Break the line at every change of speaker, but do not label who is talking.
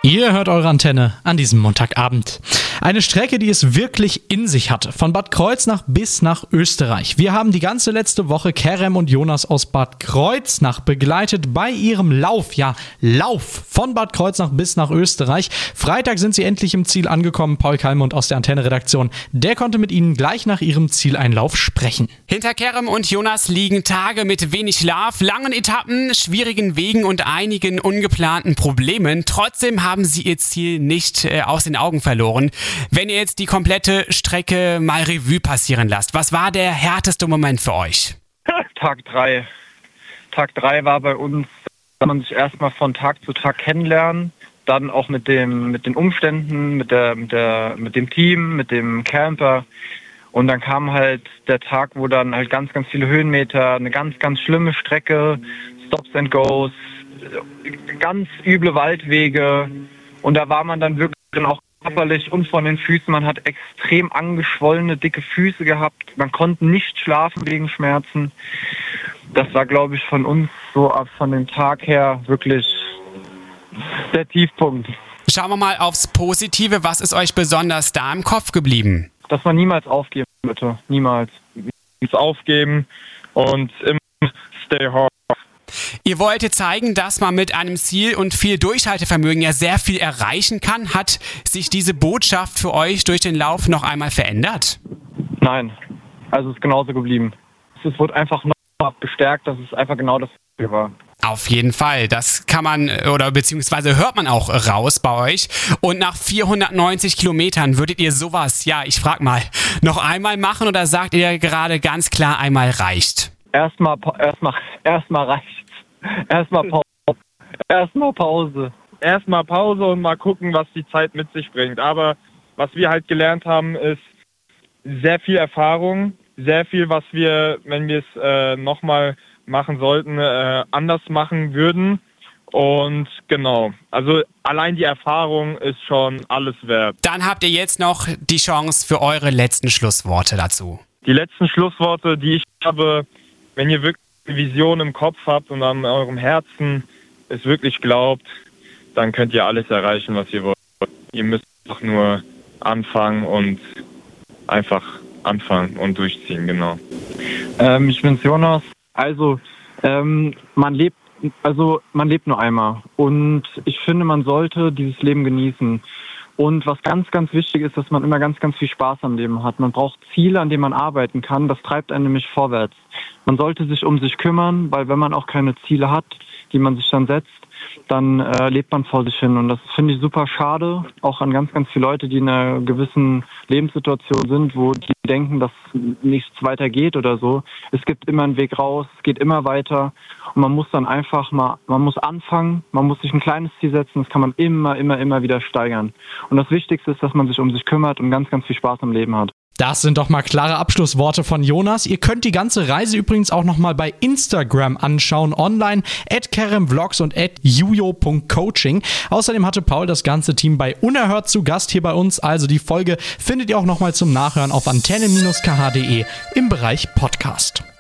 Ihr hört eure Antenne an diesem Montagabend. Eine Strecke, die es wirklich in sich hatte. Von Bad Kreuznach bis nach Österreich. Wir haben die ganze letzte Woche Kerem und Jonas aus Bad Kreuznach begleitet bei ihrem Lauf. Ja, Lauf von Bad Kreuznach bis nach Österreich. Freitag sind sie endlich im Ziel angekommen. Paul Kalmund aus der Antenne-Redaktion, der konnte mit ihnen gleich nach ihrem Zieleinlauf sprechen.
Hinter Kerem und Jonas liegen Tage mit wenig Schlaf, langen Etappen, schwierigen Wegen und einigen ungeplanten Problemen. Trotzdem haben sie ihr Ziel nicht aus den Augen verloren. Wenn ihr jetzt die komplette Strecke mal Revue passieren lasst, was war der härteste Moment für euch?
Tag 3. Tag 3 war bei uns, dass man sich erstmal von Tag zu Tag kennenlernen, dann auch mit den Umständen, mit dem Team, mit dem Camper. Und dann kam halt der Tag, wo dann halt ganz, ganz viele Höhenmeter, eine ganz, ganz schlimme Strecke, Stops and Goes, ganz üble Waldwege. Und da war man dann wirklich auch körperlich und von den Füßen. Man hat extrem angeschwollene, dicke Füße gehabt. Man konnte nicht schlafen wegen Schmerzen. Das war, glaube ich, von uns so von dem Tag her wirklich der Tiefpunkt.
Schauen wir mal aufs Positive. Was ist euch besonders da im Kopf geblieben?
Dass man niemals aufgeben bitte. Niemals.
Nichts aufgeben und immer stay hard.
Ihr wollt zeigen, dass man mit einem Ziel und viel Durchhaltevermögen ja sehr viel erreichen kann. Hat sich diese Botschaft für euch durch den Lauf noch einmal verändert?
Nein, also es ist genauso geblieben. Es wurde einfach noch bestärkt, dass es einfach genau das war.
Auf jeden Fall, das kann man oder beziehungsweise hört man auch raus bei euch. Und nach 490 Kilometern würdet ihr sowas, ja, ich frag mal, noch einmal machen oder sagt ihr gerade ganz klar, einmal reicht?
Erstmal reicht's. Erstmal Pause.
Erstmal Pause und mal gucken, was die Zeit mit sich bringt. Aber was wir halt gelernt haben, ist sehr viel Erfahrung, sehr viel, was wir, wenn wir es nochmal machen sollten, anders machen würden. Und genau, also allein die Erfahrung ist schon alles wert.
Dann habt ihr jetzt noch die Chance für eure letzten Schlussworte dazu.
Die letzten Schlussworte, die ich habe, wenn ihr wirklich eine Vision im Kopf habt und an eurem Herzen es wirklich glaubt, dann könnt ihr alles erreichen, was ihr wollt. Ihr müsst einfach nur anfangen und einfach anfangen und durchziehen, genau.
Ich bin's Jonas. Also, man lebt nur einmal. Und ich finde, man sollte dieses Leben genießen. Und was ganz, ganz wichtig ist, dass man immer ganz, ganz viel Spaß am Leben hat. Man braucht Ziele, an denen man arbeiten kann. Das treibt einen nämlich vorwärts. Man sollte sich um sich kümmern, weil wenn man auch keine Ziele hat, die man sich dann setzt, dann lebt man vor sich hin. Und das finde ich super schade, auch an ganz, ganz viele Leute, die in einer gewissen Lebenssituation sind, wo die denken, dass nichts weiter geht oder so. Es gibt immer einen Weg raus, es geht immer weiter. Und man muss dann einfach man muss anfangen, man muss sich ein kleines Ziel setzen, das kann man immer wieder steigern. Und das Wichtigste ist, dass man sich um sich kümmert und ganz, ganz viel Spaß am Leben hat.
Das sind doch mal klare Abschlussworte von Jonas. Ihr könnt die ganze Reise übrigens auch nochmal bei Instagram anschauen, online, @keremvlogs und @jujo.coaching. Außerdem hatte Paul das ganze Team bei Unerhört zu Gast hier bei uns. Also die Folge findet ihr auch nochmal zum Nachhören auf antenne-kh.de im Bereich Podcast.